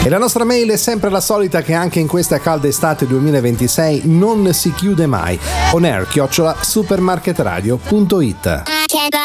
E la nostra mail è sempre la solita, che anche in questa calda estate 2026 non si chiude mai. onair@supermarketradio.it.